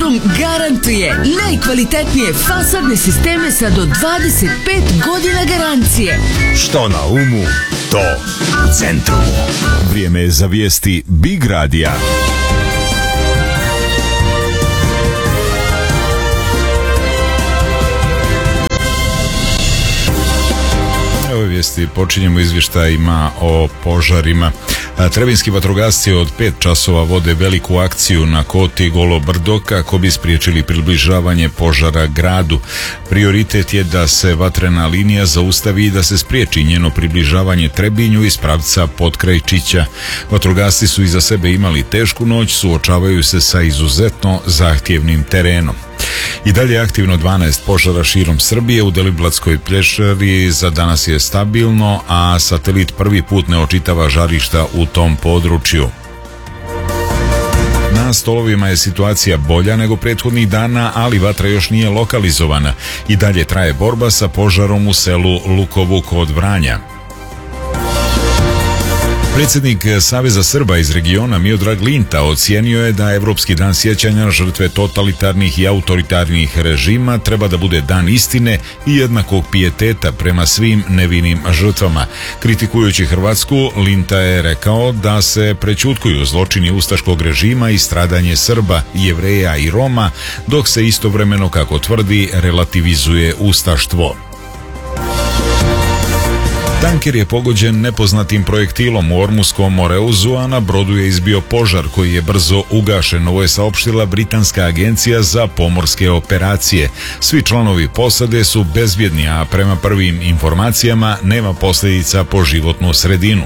Centrum garantuje najkvalitetnije fasadne sisteme sa do 25 godina garancije. Što na umu, to u Centrumu. Vrijeme je za vijesti Big Radija. Ove vijesti počinjemo izvještajima o požarima. Trebinski vatrogasci od 5 časova vode veliku akciju na Koti Golo Brdo kako bi spriječili približavanje požara gradu. Prioritet je da se vatrena linija zaustavi i da se spriječi njeno približavanje Trebinju iz pravca Potkrajčića. Vatrogasci su iza sebe imali tešku noć, suočavaju se sa izuzetno zahtjevnim terenom. I dalje je aktivno 12 požara širom Srbije. U Deliblatskoj plješari za danas je stabilno, a satelit prvi put ne očitava žarišta u tom području. Na stolovima je situacija bolja nego prethodnih dana, ali vatra još nije lokalizovana. I dalje traje borba sa požarom u selu Lukovuk kod Vranja. Predsjednik Saveza Srba iz regiona Miodrag Linta ocijenio je da Evropski dan sjećanja žrtve totalitarnih i autoritarnih režima treba da bude dan istine i jednakog pijeteta prema svim nevinim žrtvama. Kritikujući Hrvatsku, Linta je rekao da se prećutkuju zločini ustaškog režima i stradanje Srba, Jevreja i Roma, dok se istovremeno, kako tvrdi, relativizuje ustaštvo. Tanker je pogođen nepoznatim projektilom u Ormuskom Moreuzu, a na brodu je izbio požar koji je brzo ugašen. Ovo je saopštila Britanska agencija za pomorske operacije. Svi članovi posade su bezbjedni, a prema prvim informacijama nema posljedica po životnu sredinu.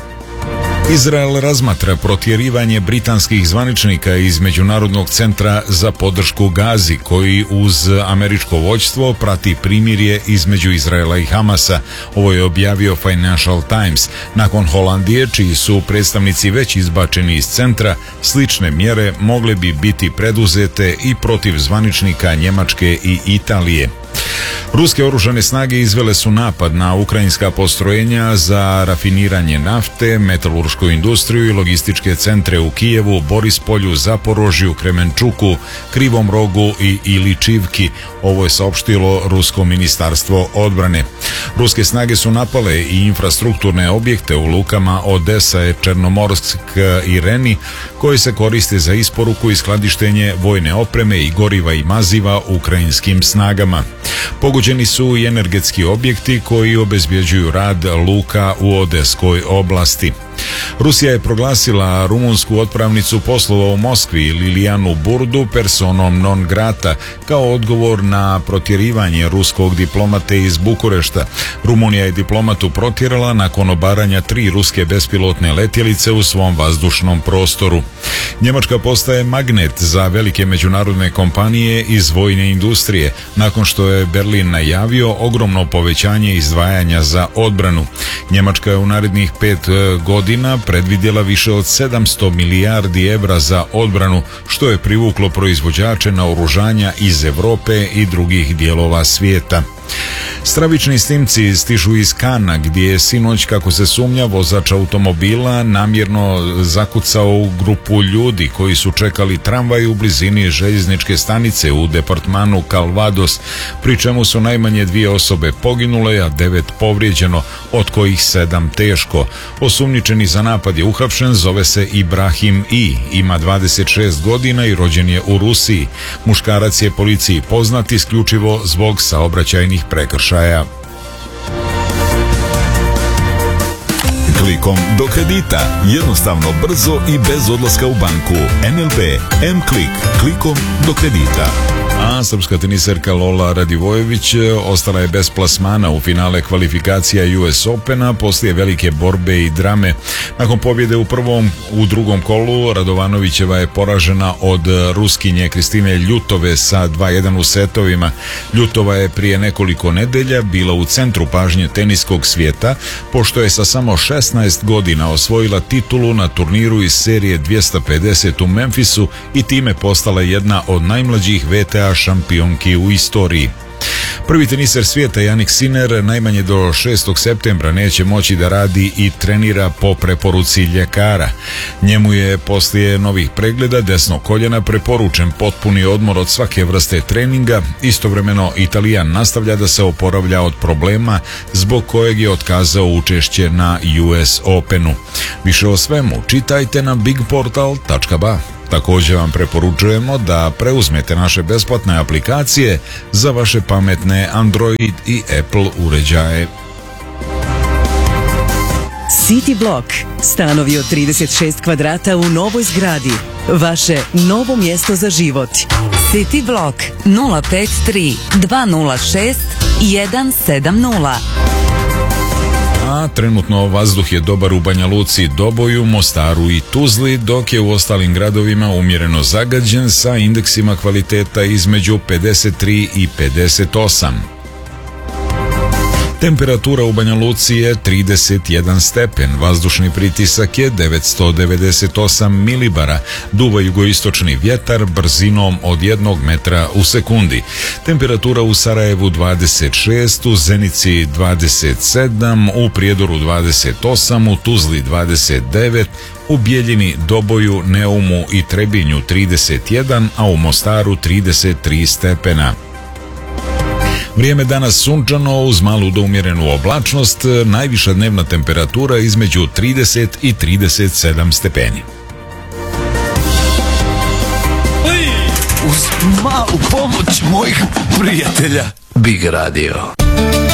Izrael razmatra protjerivanje britanskih zvaničnika iz Međunarodnog centra za podršku Gazi, koji uz američko vođstvo prati primirje između Izraela i Hamasa. Ovo je objavio Financial Times. Nakon Holandije, čiji su predstavnici već izbačeni iz centra, slične mjere mogle bi biti preduzete i protiv zvaničnika Njemačke i Italije. Ruske oružane snage izvele su napad na ukrajinska postrojenja za rafiniranje nafte, metaluršku industriju i logističke centre u Kijevu, Borispolju, Zaporožju, Kremenčuku, Krivom Rogu i Iličivki. Ovo je saopštilo Rusko ministarstvo odbrane. Ruske snage su napale i infrastrukturne objekte u lukama Odesa, Černomorsk i Reni, koji se koriste za isporuku i skladištenje vojne opreme i goriva i maziva ukrajinskim snagama. Pogođeni su i energetski objekti koji obezbjeđuju rad luka u Odeskoj oblasti. Rusija je proglasila rumunsku otpravnicu poslova u Moskvi Lilijanu Burdu personom non grata kao odgovor na protjerivanje ruskog diplomate iz Bukurešta. Rumunija je diplomatu protjerala nakon obaranja 3 ruske bespilotne letjelice u svom vazdušnom prostoru. Njemačka postaje magnet za velike međunarodne kompanije iz vojne industrije, nakon što je Berlin najavio ogromno povećanje izdvajanja za odbranu. Njemačka je u narednih 5 godina predvidjela više od 700 milijardi evra za odbranu, što je privuklo proizvođače naoružanja iz Europe i drugih dijelova svijeta. Stravični snimci stižu iz Kana, gdje je sinoć, kako se sumnja, vozač automobila namjerno zakucao u grupu ljudi koji su čekali tramvaj u blizini željezničke stanice u departmanu Calvados, pri čemu su najmanje 2 osobe poginule, a 9 povrijeđeno, od kojih 7 teško. Osumnjičeni za napad je uhapšen, zove se Ibrahim I, ima 26 godina i rođen je u Rusiji. Muškarac je policiji poznat isključivo zbog saobraćajnih prekršaja. Klikom do kredita. Jednostavno, brzo i bez odlaska u banku. NLB M-Klik. Klikom do kredita. A srpska teniserka Lola Radivojević ostala je bez plasmana u finale kvalifikacija US Opena poslije velike borbe i drame. Nakon pobjede u drugom kolu, Radovanovićeva je poražena od Ruskinje Kristine Ljutove sa 2:1 u setovima. Ljutova je prije nekoliko nedelja bila u centru pažnje teniskog svijeta, pošto je sa samo 16 godina osvojila titulu na turniru iz serije 250 u Memphisu i time postala jedna od najmlađih VTA šampionki u istoriji. Prvi teniser svijeta Jannik Sinner najmanje do 6. septembra neće moći da radi i trenira po preporuci ljekara. Njemu je poslije novih pregleda desnog koljena preporučen potpuni odmor od svake vrste treninga. Istovremeno Italijan nastavlja da se oporavlja od problema zbog kojeg je otkazao učešće na US Openu. Više o svemu čitajte na bigportal.ba. Također vam preporučujemo da preuzmete naše besplatne aplikacije za vaše pametne Android i Apple uređaje. City Block. Stanovi od 36 kvadrata u novoj zgradi. Vaše novo mjesto za život. City Block 053 206 170. A trenutno vazduh je dobar u Banja Luci, Doboju, Mostaru i Tuzli, dok je u ostalim gradovima umjereno zagađen sa indeksima kvaliteta između 53 i 58. Temperatura u Banja Luci je 31 stepen, vazdušni pritisak je 998 milibara, duva jugoistočni vjetar brzinom od 1 metra u sekundi. Temperatura u Sarajevu 26, u Zenici 27, u Prijedoru 28, u Tuzli 29, u Bijeljini, Doboju, Neumu i Trebinju 31, a u Mostaru 33 stepena. Vrijeme danas sunčano uz malu do umjerenu oblačnost, najviša dnevna temperatura između 30 i 37 stepeni. Uz malu pomoć mojih prijatelja Big Radio.